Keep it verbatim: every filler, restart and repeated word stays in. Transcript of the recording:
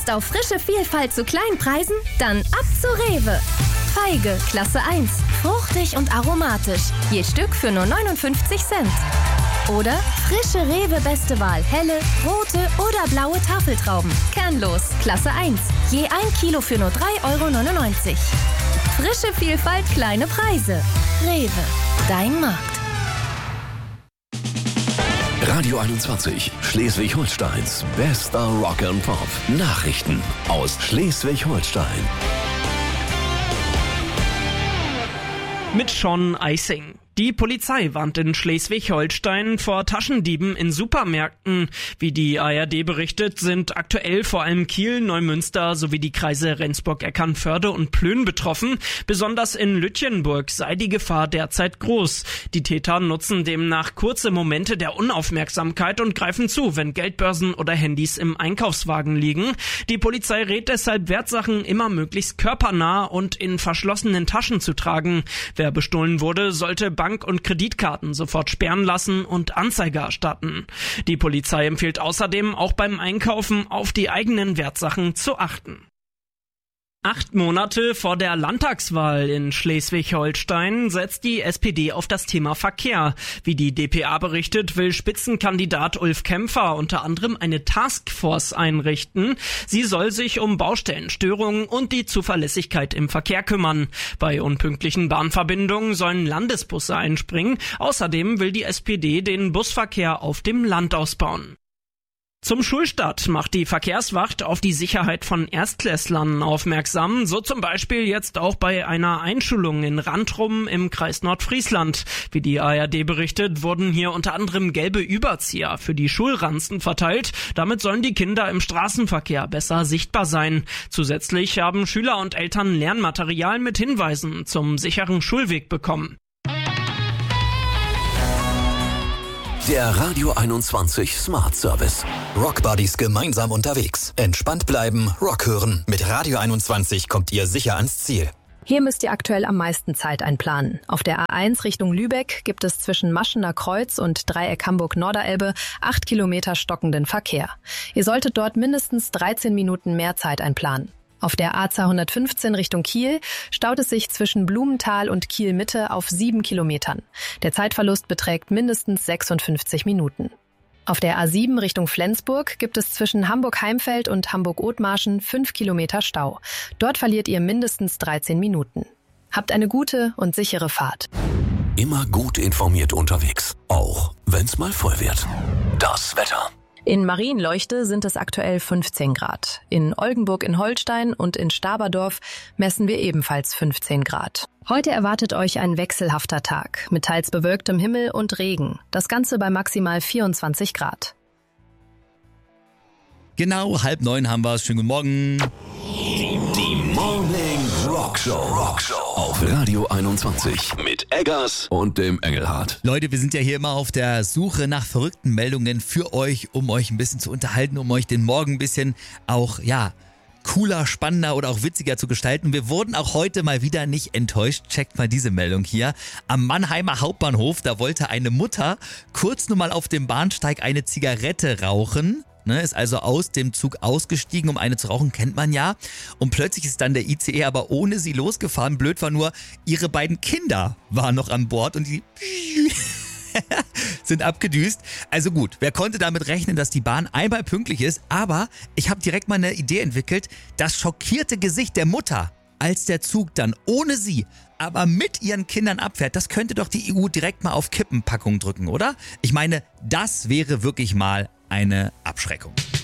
Lust auf frische Vielfalt zu kleinen Preisen? Dann ab zu Rewe. Feige, Klasse eins. Fruchtig und aromatisch. Je Stück für nur neunundfünfzig Cent. Oder frische Rewe Beste Wahl. Helle, rote oder blaue Tafeltrauben. Kernlos, Klasse eins. Je ein Kilo für nur drei Euro neunundneunzig. Frische Vielfalt, kleine Preise. Rewe, dein Markt. Radio einundzwanzig, Schleswig-Holsteins bester Rock and Pop. Nachrichten aus Schleswig-Holstein. Mit Sean Eising. Die Polizei warnt in Schleswig-Holstein vor Taschendieben in Supermärkten. Wie die A R D berichtet, sind aktuell vor allem Kiel, Neumünster sowie die Kreise Rendsburg, Eckernförde und Plön betroffen. Besonders in Lütjenburg sei die Gefahr derzeit groß. Die Täter nutzen demnach kurze Momente der Unaufmerksamkeit und greifen zu, wenn Geldbörsen oder Handys im Einkaufswagen liegen. Die Polizei rät deshalb, Wertsachen immer möglichst körpernah und in verschlossenen Taschen zu tragen. Wer bestohlen wurde, sollte Bank- und Kreditkarten sofort sperren lassen und Anzeige erstatten. Die Polizei empfiehlt außerdem, auch beim Einkaufen auf die eigenen Wertsachen zu achten. Acht Monate vor der Landtagswahl in Schleswig-Holstein setzt die S P D auf das Thema Verkehr. Wie die d p a berichtet, will Spitzenkandidat Ulf Kämpfer unter anderem eine Taskforce einrichten. Sie soll sich um Baustellenstörungen und die Zuverlässigkeit im Verkehr kümmern. Bei unpünktlichen Bahnverbindungen sollen Landesbusse einspringen. Außerdem will die S P D den Busverkehr auf dem Land ausbauen. Zum Schulstart macht die Verkehrswacht auf die Sicherheit von Erstklässlern aufmerksam, so zum Beispiel jetzt auch bei einer Einschulung in Randrum im Kreis Nordfriesland. Wie die A R D berichtet, wurden hier unter anderem gelbe Überzieher für die Schulranzen verteilt. Damit sollen die Kinder im Straßenverkehr besser sichtbar sein. Zusätzlich haben Schüler und Eltern Lernmaterial mit Hinweisen zum sicheren Schulweg bekommen. Der Radio einundzwanzig Smart Service. Rock Buddies gemeinsam unterwegs. Entspannt bleiben, Rock hören. Mit Radio einundzwanzig kommt ihr sicher ans Ziel. Hier müsst ihr aktuell am meisten Zeit einplanen. Auf der A eins Richtung Lübeck gibt es zwischen Maschener Kreuz und Dreieck Hamburg-Norderelbe acht Kilometer stockenden Verkehr. Ihr solltet dort mindestens dreizehn Minuten mehr Zeit einplanen. Auf der A zweihundertfünfzehn Richtung Kiel staut es sich zwischen Blumenthal und Kiel-Mitte auf sieben Kilometern. Der Zeitverlust beträgt mindestens sechsundfünfzig Minuten. Auf der A sieben Richtung Flensburg gibt es zwischen Hamburg-Heimfeld und Hamburg-Othmarschen fünf Kilometer Stau. Dort verliert ihr mindestens dreizehn Minuten. Habt eine gute und sichere Fahrt. Immer gut informiert unterwegs, auch wenn's mal voll wird. Das Wetter. In Marienleuchte sind es aktuell fünfzehn Grad. In Oldenburg in Holstein und in Staberdorf messen wir ebenfalls fünfzehn Grad. Heute erwartet euch ein wechselhafter Tag mit teils bewölktem Himmel und Regen. Das Ganze bei maximal vierundzwanzig Grad. Genau, halb neun haben wir es. Schönen guten Morgen. Die Morning Rock Show. Rock Show auf Radio einundzwanzig mit Eggers und dem Engelhardt. Leute, wir sind ja hier immer auf der Suche nach verrückten Meldungen für euch, um euch ein bisschen zu unterhalten, um euch den Morgen ein bisschen auch, ja, cooler, spannender oder auch witziger zu gestalten. Wir wurden auch heute mal wieder nicht enttäuscht. Checkt mal diese Meldung hier. Am Mannheimer Hauptbahnhof, da wollte eine Mutter kurz nur mal auf dem Bahnsteig eine Zigarette rauchen. Ne, ist also aus dem Zug ausgestiegen, um eine zu rauchen, kennt man ja. Und plötzlich ist dann der I C E aber ohne sie losgefahren. Blöd war nur, ihre beiden Kinder waren noch an Bord und die sind abgedüst. Also gut, wer konnte damit rechnen, dass die Bahn einmal pünktlich ist? Aber ich habe direkt mal eine Idee entwickelt. Das schockierte Gesicht der Mutter, als der Zug dann ohne sie, aber mit ihren Kindern abfährt, das könnte doch die E U direkt mal auf Kippenpackung drücken, oder? Ich meine, das wäre wirklich mal eine Abschreckung.